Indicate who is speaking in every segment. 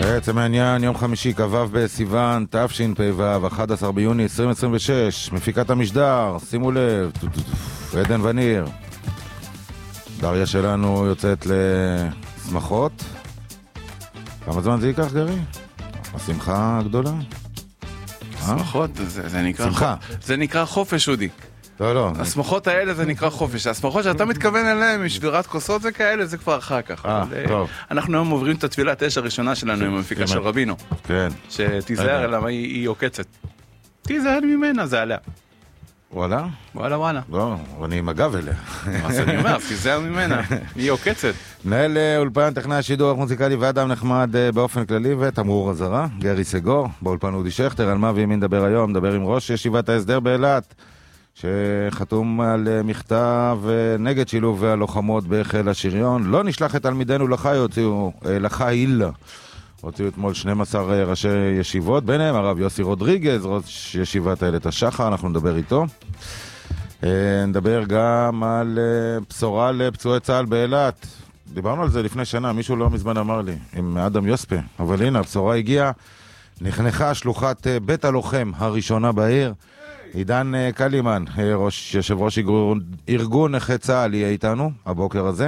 Speaker 1: בעצם העניין, יום חמישי, כ"ו בסיוון, תשפ"ו, 11 ביוני 2026, מפיקת המשדר, שימו לב, עדן וניר. דריה שלנו יוצאת לשמחות. כמה זמן זה ייקח, גרי? השמחה הגדולה?
Speaker 2: שמחות, זה נקרא
Speaker 1: שמחה.
Speaker 2: זה נקרא חופש, אודי.
Speaker 1: לא.
Speaker 2: השמחות האלה זה נקרא חופש. השמחות שאתה מתכוון אליהם, משבירת כוסות וכאלה, זה כבר אחר כך.
Speaker 1: טוב.
Speaker 2: אנחנו היום עוברים את התפילת אש הראשונה שלנו עם המפיקה של רבינו.
Speaker 1: כן.
Speaker 2: שתיזהר למה היא עוקצת. תיזהר ממנה, זה עליה.
Speaker 1: וואלה?
Speaker 2: וואלה.
Speaker 1: לא, אני עם הגב אליה.
Speaker 2: אז אני אומר, תיזהר ממנה, היא עוקצת.
Speaker 1: מנהל אולפן טכנאי השידור המוזיקלי ואדם נחמד באופן כללי ותמרור הזרה, גרי סגור, באולפן אודי שכטר. על מה ועם מי נדבר היום? נדבר עם ראש ישיבת ההסדר באילת, שחתום על מכתב נגד שילוב הלוחמות בחיל השריון. לא נשלח את תלמידינו לחיל. הוציאו אתמול 12 ראשי ישיבות, ביניהם הרב יוסי רודריגז, ראש ישיבת איילת השחר, אנחנו נדבר איתו. נדבר גם על בשורה לפצועי צה"ל באילת. דיברנו על זה לפני שנה, מישהו לא מזמן אמר לי, עם אדם יוספה, אבל הנה, הבשורה הגיעה. נחנכה שלוחת בית הלוחם הראשונה בעיר. עידן קלימן, יושב ראש ארגון נכי צה"ל, יהיה איתנו הבוקר הזה.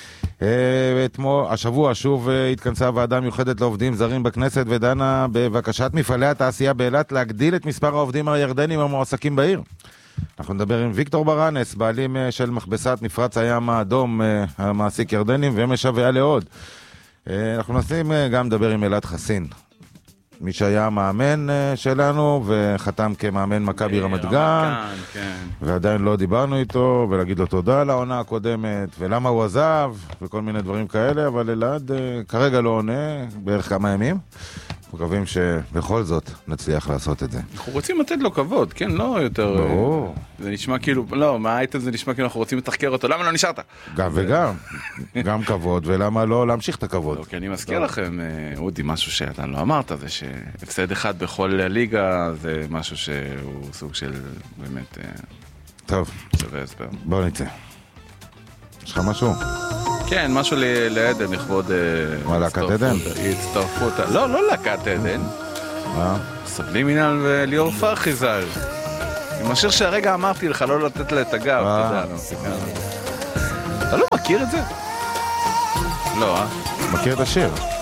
Speaker 1: השבוע שוב התכנסה ועדה מיוחדת לעובדים זרים בכנסת ודנה בבקשת מפעלי התעשייה באילת להגדיל את מספר העובדים הירדנים המועסקים בעיר. אנחנו נדבר עם ויקטור ברנס, בעלים של מכבסת מפרץ הים האדום, המעסיק ירדנים, ומשווע לעוד. אנחנו נסים גם לדבר עם אלעד חסין, מי שהיה המאמן שלנו וחתם כמאמן מכבי רמת גן, ועדיין לא דיברנו איתו, ולהגיד לו תודה על העונה הקודמת ולמה הוא עזב וכל מיני דברים כאלה, אבל אלעד כרגע לא עונה בערך כמה ימים. מקווים שבכל זאת נצליח לעשות את זה.
Speaker 2: אנחנו רוצים לתת לו כבוד, כן? לא יותר...
Speaker 1: ברור.
Speaker 2: זה נשמע כאילו... לא, מהאייטם זה נשמע כאילו אנחנו רוצים לתחקר אותו. למה לא נשארת?
Speaker 1: גם וגם. גם כבוד, ולמה לא להמשיך את הכבוד?
Speaker 2: אוקיי, אני מזכיר לכם, אודי, משהו שאתה לא אמרת, זה שהפסד אחד בכל ליגה, זה משהו שהוא סוג של באמת...
Speaker 1: טוב.
Speaker 2: שווה הסבר.
Speaker 1: בוא נצא. יש לך משהו?
Speaker 2: כן, משהו לעדן, לכבוד...
Speaker 1: מה, להקת עדן?
Speaker 2: הצטרפות... לא להקת עדן. סבלי מינל וליאור פרחי ז"ל. עם השיר שהרגע אמרתי לך לא לתת לה את הגב. אתה לא מכיר את זה? לא,
Speaker 1: מכיר את השיר.